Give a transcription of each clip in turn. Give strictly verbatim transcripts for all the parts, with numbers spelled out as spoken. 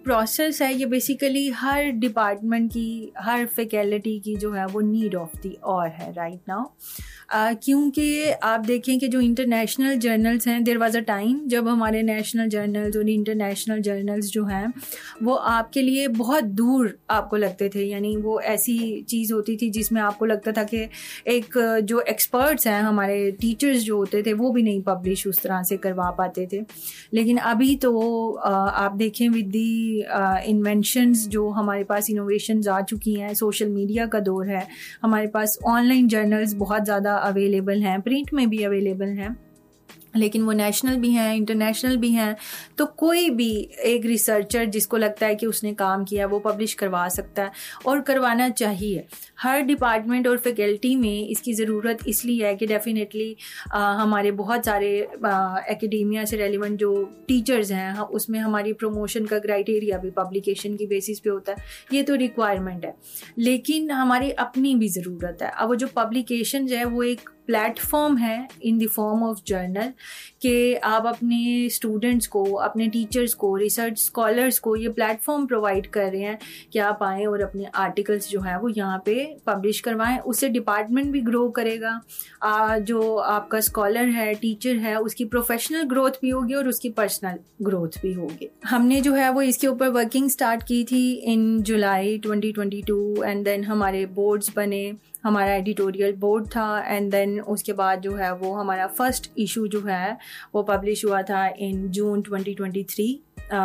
Process है ये basically हर department की, हर फैकल्टी की जो है वो नीड ऑफ दी और है राइट नाउ, क्योंकि आप देखें कि जो इंटरनेशनल जर्नल्स हैं, देयर वाज अ टाइम जब हमारे नेशनल जर्नल्स और इंटरनेशनल जर्नल्स जो हैं वो आपके लिए बहुत दूर आपको लगते थे, यानी वो ऐसी चीज़ होती थी जिसमें आपको लगता था कि एक जो एक्सपर्ट्स हैं, हमारे टीचर्स जो होते थे, वो भी नहीं पब्लिश उस तरह से करवा पाते थे। लेकिन अभी तो आप देखें विद दी इन्वेंशंस जो हमारे पास इनोवेशंस आ चुकी हैं, सोशल मीडिया का दौर है, हमारे पास ऑनलाइन जर्नल्स बहुत ज़्यादा अवेलेबल हैं, प्रिंट में भी अवेलेबल हैं, लेकिन वो नेशनल भी हैं, इंटरनेशनल भी हैं। तो कोई भी एक रिसर्चर जिसको लगता है कि उसने काम किया वो पब्लिश करवा सकता है और करवाना चाहिए। हर डिपार्टमेंट और फैकल्टी में इसकी ज़रूरत इसलिए है कि डेफिनेटली हमारे बहुत सारे एकेडेमिया से रेलिवेंट जो टीचर्स हैं, उसमें हमारी प्रमोशन का क्राइटेरिया भी पब्लिकेशन की बेसिस पे होता है, ये तो रिक्वायरमेंट है। लेकिन हमारी अपनी भी ज़रूरत है। अब वो जो पब्लिकेशन है वो एक प्लेटफॉर्म है in the form of journal कि आप अपने स्टूडेंट्स को, अपने टीचर्स को, रिसर्च स्कॉलर्स को ये प्लेटफॉर्म प्रोवाइड कर रहे हैं कि आप आएँ और अपने आर्टिकल्स जो है वो यहाँ पे पब्लिश करवाएं। उससे डिपार्टमेंट भी ग्रो करेगा, आ, जो आपका स्कॉलर है, टीचर है, उसकी प्रोफेशनल ग्रोथ भी होगी और उसकी पर्सनल ग्रोथ भी होगी। हमने जो है वो इसके ऊपर वर्किंग स्टार्ट की थी इन जुलाई twenty twenty two and then हमारे बोर्ड्स बने, हमारा एडिटोरियल बोर्ड था एंड देन उसके बाद जो है वो हमारा फर्स्ट इशू जो है वो पब्लिश हुआ था इन जून ट्वेंटी ट्वेंटी थ्री,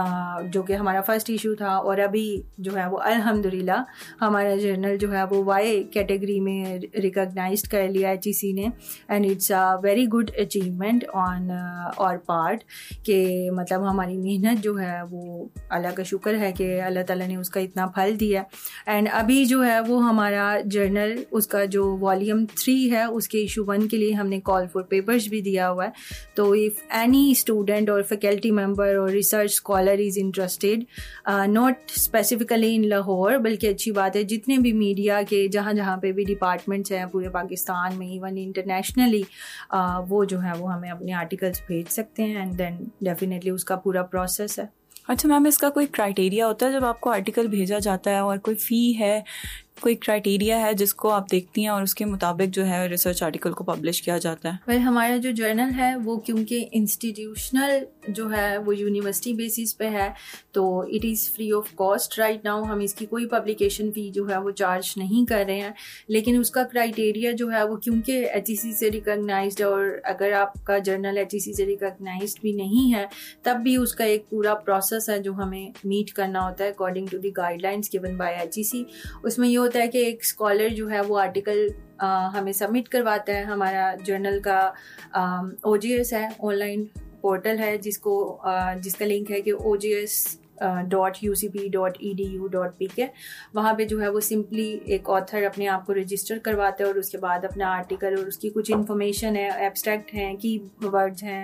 जो कि हमारा फर्स्ट इशू था। और अभी जो है वो अल्हम्दुलिल्लाह हमारा जर्नल जो है वो वाई कैटेगरी में रिकॉग्नाइज्ड कर लिया एच ई सी ने, and it's a very good achievement on और पार्ट के, मतलब हमारी मेहनत जो है वो अल्लाह का शुक्र है कि अल्लाह ताला ने उसका इतना फल दिया। एंड अभी जो है वो हमारा जर्नल, उसका जो वॉल्यूम थ्री है, उसके इशू वन के लिए हमने कॉल फॉर पेपर्स भी दिया हुआ है। तो इफ़ एनी स्टूडेंट और फैकल्टी मेंबर और research scholar is interested, not specifically in Lahore, बल्कि अच्छी बात है जितने भी मीडिया के जहाँ जहाँ पे भी डिपार्टमेंट्स हैं पूरे पाकिस्तान में, इवन इंटरनेशनली, uh, वो जो है वो हमें अपने आर्टिकल्स भेज सकते हैं एंड देन डेफिनेटली उसका पूरा प्रोसेस है। अच्छा मैम, इसका कोई क्राइटेरिया होता है जब आपको आर्टिकल भेजा जाता है, और कोई फ़ी है, कोई क्राइटेरिया है जिसको आप देखती हैं और उसके मुताबिक जो है रिसर्च आर्टिकल को पब्लिश किया जाता है? वेल well, हमारा जो जर्नल है वो क्योंकि इंस्टीट्यूशनल जो है वो यूनिवर्सिटी बेसिस पे है, तो it is free of cost right now. हम इसकी कोई पब्लिकेशन फ़ी जो है वो चार्ज नहीं कर रहे हैं, लेकिन उसका क्राइटेरिया जो है वो क्योंकि एच ई सी से रिकॉग्नाइज्ड, और अगर आपका जर्नल एच ई सी से रिकॉग्नाइज्ड भी नहीं है तब भी उसका एक पूरा प्रोसेस है जो हमें मीट करना होता है according to the guidelines given by H E सी। उसमें ये होता है कि एक स्कॉलर जो है वो आर्टिकल हमें सबमिट करवाता है। हमारा जर्नल का ओ जी एस है, ऑनलाइन पोर्टल है जिसको uh, जिसका लिंक है कि ओ G S dot you C P dot E D U dot P के। वहाँ पे जो है वो सिंपली एक ऑथर अपने आप को रजिस्टर करवाता है और उसके बाद अपना आर्टिकल और उसकी कुछ इन्फॉर्मेशन है, एब्स्ट्रैक्ट हैं, की वर्ड्स हैं,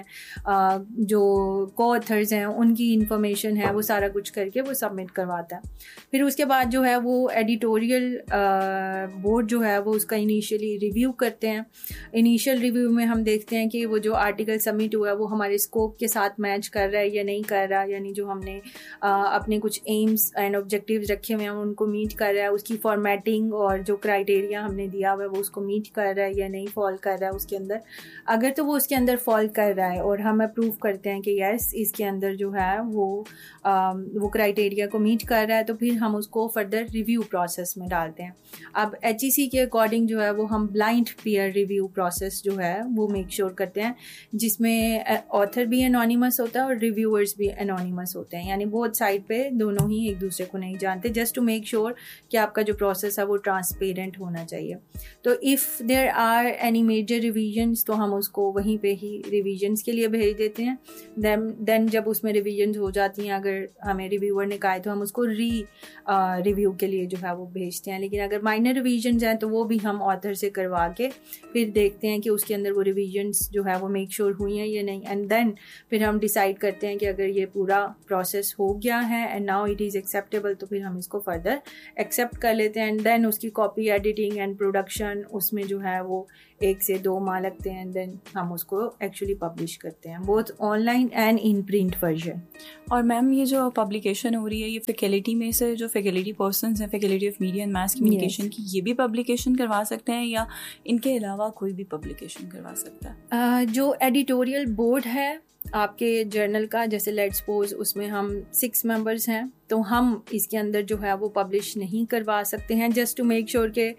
जो को ऑथर्स हैं उनकी इन्फॉर्मेशन है, वो सारा कुछ करके वो सबमिट करवाता है। फिर उसके बाद जो है वो एडिटोरियल बोर्ड जो है वो उसका इनिशियली रिव्यू करते हैं। इनिशियल रिव्यू में हम देखते हैं कि वो जो आर्टिकल सबमिट हुआ है वो हमारे स्कोप के साथ मैच कर रहा है या नहीं कर रहा, यानी जो हमने Uh, अपने कुछ एम्स एंड ऑब्जेक्टिव्स रखे हुए हैं उनको मीट कर रहा है, उसकी फॉर्मेटिंग और जो क्राइटेरिया हमने दिया हुआ है वो उसको मीट कर रहा है या नहीं फॉल कर रहा है उसके अंदर। अगर तो वो उसके अंदर फॉल कर रहा है और हम अप्रूव करते हैं कि यस इसके अंदर जो है वो आ, वो क्राइटेरिया को मीट कर रहा है, तो फिर हम उसको फर्दर रिव्यू प्रोसेस में डालते हैं। अब एच ई सी के अकॉर्डिंग जो है वो हम ब्लाइंड पीयर रिव्यू प्रोसेस जो है वो मेक श्योर करते हैं, जिसमें ऑथर भी एनोनिमस होता है और रिव्यूअर्स भी एनोनिमस होते हैं, यानी बहुत साइड पे दोनों ही एक दूसरे को नहीं जानते, जस्ट टू मेक श्योर कि आपका जो प्रोसेस है वो ट्रांसपेरेंट होना चाहिए। तो if there are any major revisions तो हम उसको वहीं पे ही रिविजन्स के लिए भेज देते हैं। देन देन जब उसमें रिविजन्स हो जाती हैं, अगर हमें रिव्यूअर ने कहा है तो हम उसको री रिव्यू के लिए जो है वो भेजते हैं। लेकिन अगर माइनर रिविजन्स हैं तो वो भी हम ऑथर से करवा के फिर देखते हैं कि उसके अंदर वो रिविजन्स जो है वो मेक श्योर हुई हैं या नहीं, एंड देन फिर हम डिसाइड करते हैं कि अगर ये पूरा प्रोसेस हो गया गया है and now it is acceptable, तो फिर हम इसको फर्दर एक्सेप्ट कर लेते हैं एंड देन उसकी कॉपी एडिटिंग एंड प्रोडक्शन, उसमें जो है वो एक से दो माह लगते हैं एंड देन हम उसको एक्चुअली पब्लिश करते हैं, both online and in print version. और मैम ये जो पब्लिकेशन हो रही है ये फैकल्टी में से जो फैकल्टी पर्सनस हैं faculty of media and mass communication की, ये भी पब्लिकेशन करवा सकते हैं या इनके अलावा कोई भी पब्लिकेशन करवा सकता है? uh, जो एडिटोरियल बोर्ड है आपके जर्नल का, जैसे लेट्स सपोज उसमें हम सिक्स मेंबर्स हैं, तो हम इसके अंदर जो है वो पब्लिश नहीं करवा सकते हैं, जस्ट टू मेक श्योर के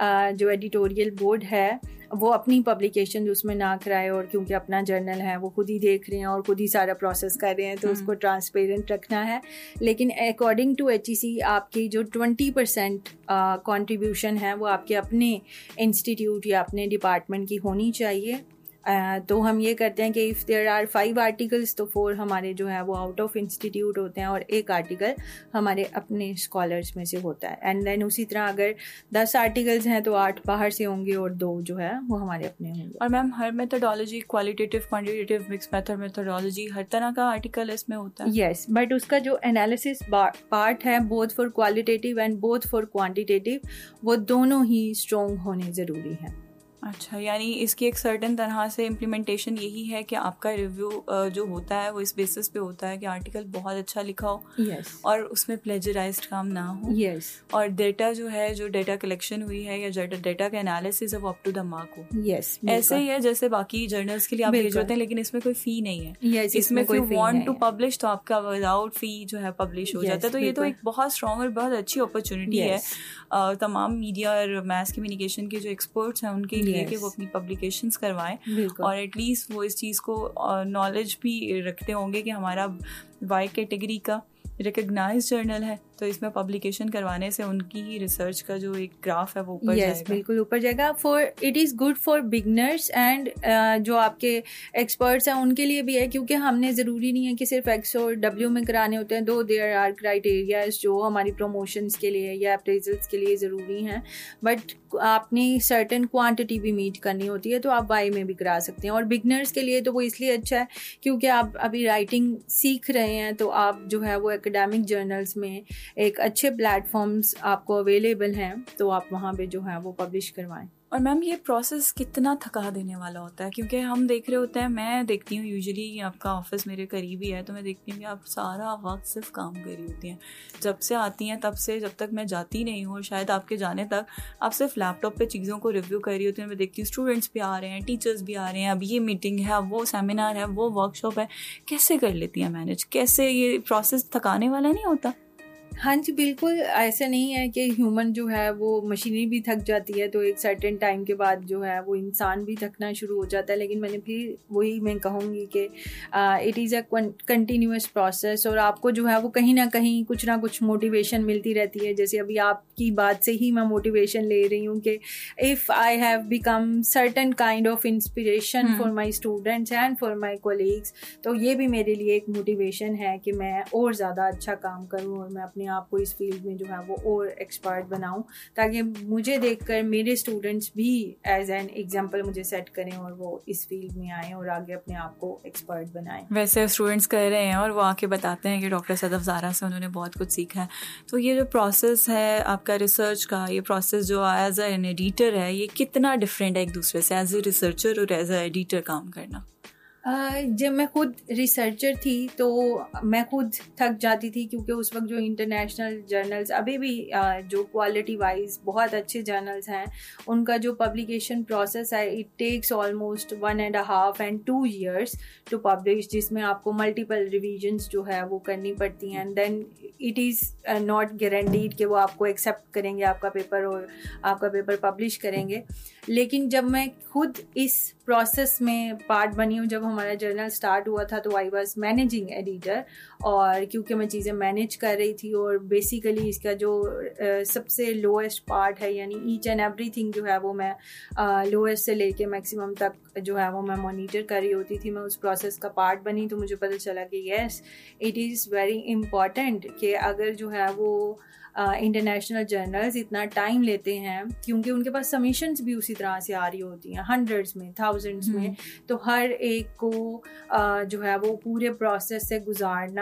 जो एडिटोरियल बोर्ड है वो अपनी पब्लिकेशन उसमें ना कराए, और क्योंकि अपना जर्नल है वो खुद ही देख रहे हैं और खुद ही सारा प्रोसेस कर रहे हैं, तो उसको ट्रांसपेरेंट रखना है। लेकिन अकॉर्डिंग टू एच ई सी आपकी जो ट्वेंटी परसेंट कॉन्ट्रीब्यूशन है वो आपके अपने इंस्टीट्यूट या अपने डिपार्टमेंट की होनी चाहिए। Uh, तो हम ये करते हैं कि if there are five articles तो फोर हमारे जो है वो आउट ऑफ इंस्टीट्यूट होते हैं और एक आर्टिकल हमारे अपने स्कॉलर्स में से होता है, एंड देन उसी तरह अगर दस आर्टिकल्स हैं तो आठ बाहर से होंगे और दो जो है वो हमारे अपने होंगे। और मैम हर methodology, qualitative, quantitative, mix method methodology, हर तरह का आर्टिकल इसमें होता है? यस, बट उसका जो एनालिसिस पार्ट है both for qualitative and both for quantitative, वो दोनों ही स्ट्रॉन्ग होने ज़रूरी हैं। अच्छा, यानी इसकी एक सर्टेन तरह से इम्प्लीमेंटेशन यही है कि आपका रिव्यू जो होता है वो इस बेसिस पे होता है कि आर्टिकल बहुत अच्छा लिखा हो, yes. और उसमें प्लेजराइज्ड काम ना हो, yes. और डेटा जो है, जो डेटा कलेक्शन हुई है या डेटा का एनालिसिस है वो अप टू द मार्क हो। yes, ऐसे ही है जैसे बाकी जर्नल्स के लिए आप भेज होते हैं, लेकिन इसमें कोई फी नहीं है। yes, इसमें कोई वांट टू पब्लिश तो आपका विदाउट फी जो है पब्लिश हो yes, जाता है। तो ये तो एक बहुत स्ट्रॉन्ग और बहुत अच्छी अपॉर्चुनिटी yes. है तमाम मीडिया और मास कम्युनिकेशन के जो एक्सपर्ट्स हैं उनके लिए कि वो अपनी पब्लिकेशंस करवाएं, और एटलीस्ट वो इस चीज़ को नॉलेज भी रखते होंगे कि हमारा वाई कैटेगरी का रिकग्नाइज जर्नल है, तो इसमें पब्लिकेशन करवाने से उनकी ही रिसर्च का जो एक ग्राफ है वो ऊपर yes, जाएगा। बिल्कुल ऊपर जाएगा। For it is good for beginners and जो आपके एक्सपर्ट्स हैं उनके लिए भी है, क्योंकि हमने ज़रूरी नहीं है कि सिर्फ एक्स और डब्ल्यू में कराने होते हैं, दो देयर आर क्राइटेरियाज जो हमारी प्रमोशंस के लिए या अप्रेजल्स के लिए ज़रूरी हैं, बट आपने सर्टेन क्वांटिटी भी मीट करनी होती है तो आप वाई में भी करा सकते हैं। और बिगनर्स के लिए तो वो इसलिए अच्छा है क्योंकि आप अभी राइटिंग सीख रहे हैं, तो आप जो है वो एकेडमिक जर्नल्स में एक अच्छे प्लेटफॉर्म्स आपको अवेलेबल हैं, तो आप वहाँ पे जो है वो पब्लिश करवाएं। और मैम ये प्रोसेस कितना थका देने वाला होता है? क्योंकि हम देख रहे होते हैं, मैं देखती हूँ यूजुअली आपका ऑफिस मेरे करीब ही है, तो मैं देखती हूँ कि आप सारा वक्त सिर्फ काम कर रही होती हैं। जब से आती हैं तब से जब तक मैं जाती नहीं हूँ, शायद आपके जाने तक, आप सिर्फ लैपटॉप पे चीज़ों को रिव्यू कर रही होती हैं। मैं देखती हूँ स्टूडेंट्स भी आ रहे हैं, टीचर्स भी आ रहे हैं, अब ये मीटिंग है, अब वो सेमिनार है, वो वर्कशॉप है। कैसे कर लेती हैं मैनेज? कैसे ये प्रोसेस थकाने वाला नहीं होता? हाँ जी, बिल्कुल ऐसा नहीं है कि ह्यूमन जो है वो मशीनरी भी थक जाती है, तो एक सर्टेन टाइम के बाद जो है वो इंसान भी थकना शुरू हो जाता है। लेकिन मैंने फिर वही मैं कहूँगी कि it is a continuous process, और आपको जो है वो कहीं ना कहीं कुछ ना कुछ मोटिवेशन मिलती रहती है। जैसे अभी आपकी बात से ही मैं मोटिवेशन ले रही हूँ कि if I have become certain kind of inspiration for my students and for my colleagues, तो ये भी मेरे लिए एक मोटिवेशन है कि मैं और ज़्यादा अच्छा काम करूँ और मैं अपने आपको इस फील्ड में जो है वो और एक्सपर्ट बनाऊं, ताकि मुझे देखकर मेरे स्टूडेंट्स भी एज एन एग्जांपल मुझे सेट करें और वो इस फील्ड में आएं और आगे अपने आप को एक्सपर्ट बनाएं। वैसे स्टूडेंट्स कर रहे हैं और वो आके बताते हैं कि डॉक्टर सदफ ज़ारा से उन्होंने बहुत कुछ सीखा है। तो ये जो प्रोसेस है आपका रिसर्च का, ये प्रोसेस जो एज एन एडिटर है, ये कितना डिफरेंट है एक दूसरे से, एज ए रिसर्चर और एज ए एडिटर काम करना? Uh, जब मैं खुद रिसर्चर थी तो मैं खुद थक जाती थी, क्योंकि उस वक्त जो इंटरनेशनल जर्नल्स अभी भी uh, जो क्वालिटी वाइज बहुत अच्छे जर्नल्स हैं, उनका जो पब्लिकेशन प्रोसेस है it takes almost one and half and two years to publish, जिसमें आपको मल्टीपल रिविजन्स जो है वो करनी पड़ती हैं, and then it is not guaranteed कि वो आपको एक्सेप्ट करेंगे आपका पेपर और आपका पेपर पब्लिश करेंगे। लेकिन जब मैं खुद इस प्रोसेस में पार्ट बनी हूँ, जब हमारा जर्नल स्टार्ट हुआ था तो आई वाज मैनेजिंग एडिटर, और क्योंकि मैं चीज़ें मैनेज कर रही थी और बेसिकली इसका जो uh, सबसे लोएस्ट पार्ट है, यानी ईच एंड एवरीथिंग जो है वो मैं लोएस्ट uh, से लेके मैक्सिमम तक जो है वो मैं मॉनिटर कर रही होती थी, मैं उस प्रोसेस का पार्ट बनी। तो मुझे पता चला कि yes it is very important कि अगर जो है वो इंटरनेशनल uh, जर्नल्स इतना टाइम लेते हैं, क्योंकि उनके पास सबमिशंस भी उसी तरह से आ रही होती हैं, हंड्रेड्स में, थाउजेंड्स में, तो हर एक को uh, जो है वो पूरे प्रोसेस से गुजारना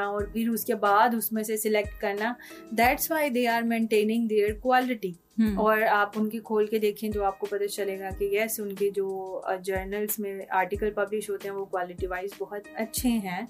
करना और फिर उसके बाद उसमें से सिलेक्ट करना, that's why they are maintaining their quality. और आप उनकी खोल के देखें तो आपको पता चलेगा कि यस, उनके जो जर्नल्स में आर्टिकल पब्लिश होते हैं वो क्वालिटी वाइज बहुत अच्छे हैं।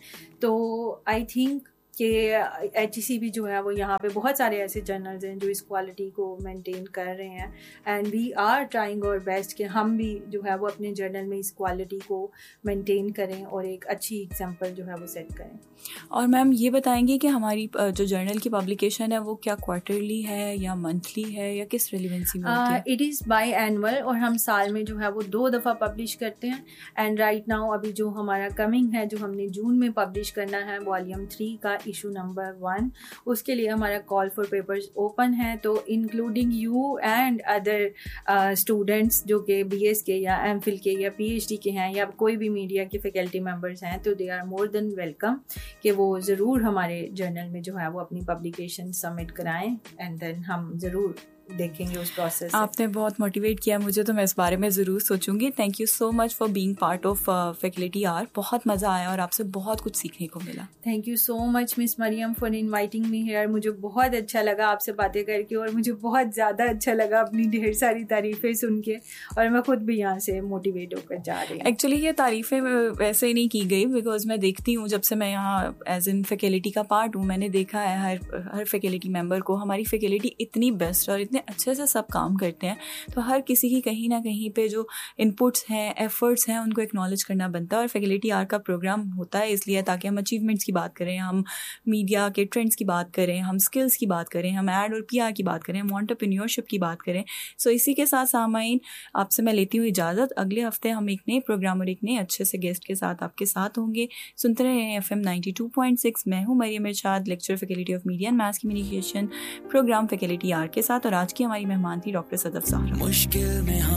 तो आई थिंक कि एच ई सी भी जो है वो यहाँ पे बहुत सारे ऐसे जर्नल्स हैं जो इस क्वालिटी को मेंटेन कर रहे हैं, and we are trying our best कि हम भी जो है वो अपने जर्नल में इस क्वालिटी को मेंटेन करें और एक अच्छी एग्जांपल जो है वो सेट करें। और मैम ये बताएंगे कि हमारी जो जर्नल की पब्लिकेशन है वो क्या क्वार्टरली है या मंथली है या किस रेलिवेंसी में होती है? इट इज़ बाई एनुअल और हम साल में जो है वो दो दफ़ा पब्लिश करते हैं। एंड राइट नाउ अभी जो हमारा कमिंग है, जो हमने जून में पब्लिश करना है, वॉल्यूम थ्री का इशू नंबर वन, उसके लिए हमारा कॉल फॉर पेपर्स ओपन है। तो including you and other students जो कि बी एस के या एम फिल के या पी एच डी के हैं या कोई भी मीडिया के फैकल्टी मेम्बर्स हैं, तो they are more than welcome कि वो ज़रूर हमारे जर्नल में जो है वो अपनी पब्लिकेशन सबमिट कराएं, एंड देन हम ज़रूर देखेंगे उस प्रोसेस। आपने बहुत मोटिवेट किया मुझे, तो मैं इस बारे में ज़रूर सोचूंगी। Thank you so much for being part of faculty are. बहुत मज़ा आया और आपसे बहुत कुछ सीखने को मिला। Thank you so much miss Maryam for inviting me here. मुझे बहुत अच्छा लगा आपसे बातें करके और मुझे बहुत ज़्यादा अच्छा लगा अपनी ढेर सारी तारीफ़ें सुन के, और मैं खुद भी यहाँ से मोटिवेट होकर जा रही हूँ। एक्चुअली ये तारीफ़ें वैसे ही नहीं की गई, बिकॉज मैं देखती हूँ जब से मैं यहाँ एज इन फैकल्टी का पार्ट हूँ, मैंने देखा है हर हर फैकल्टी मेम्बर को, हमारी फैकल्टी इतनी बेस्ट और इतने अच्छे से सब काम करते हैं। तो हर किसी की कहीं ना कहीं पे जो इनपुट्स हैं, एफर्ट्स हैं, उनको एक्नॉलेज करना बनता है। और फैकल्टी आर का प्रोग्राम होता है इसलिए ताकि हम अचीवमेंट्स की बात करें, हम मीडिया के ट्रेंड्स की बात करें, हम स्किल्स की बात करें, हम एड और पी आर की बात करें, हम एंटरप्रेन्योरशिप की बात करें। सो इसी के साथ सामाइन आपसे मैं लेती हूँ इजाज़त। अगले हफ्ते हम एक नए प्रोग्राम और एक नए अच्छे से गेस्ट के साथ आपके साथ होंगे। सुनते रहे F M ninety two point six. मैं हूँ मरियम इरशाद, lecture faculty of media and mass communication, programme faculty are के साथ। और आज की हमारी मेहमान थी डॉक्टर सदफ ज़हरा। मुश्किल में